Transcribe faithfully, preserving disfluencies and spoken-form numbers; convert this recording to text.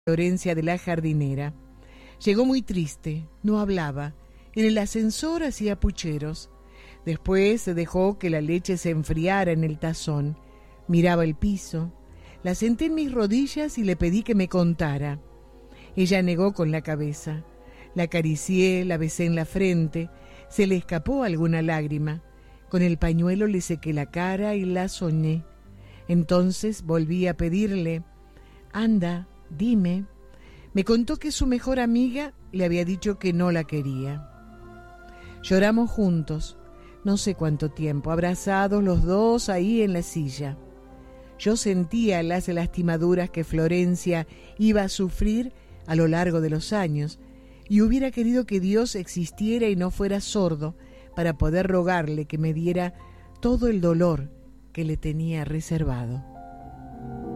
Florencia de la jardinera. Llegó muy triste, no hablaba. En el ascensor hacía pucheros. Después dejó que la leche se enfriara en el tazón. Miraba el piso. La senté en mis rodillas y le pedí que me contara. Ella negó con la cabeza. La acaricié, la besé en la frente. Se le escapó alguna lágrima. Con el pañuelo le sequé la cara y la soñé. Entonces volví a pedirle: anda, dime. Me contó que su mejor amiga le había dicho que no la quería. Lloramos juntos, no sé cuánto tiempo, abrazados los dos ahí en la silla. Yo sentía las lastimaduras que Florencia iba a sufrir a lo largo de los años y hubiera querido que Dios existiera y no fuera sordo para poder rogarle que me diera todo el dolor que le tenía reservado.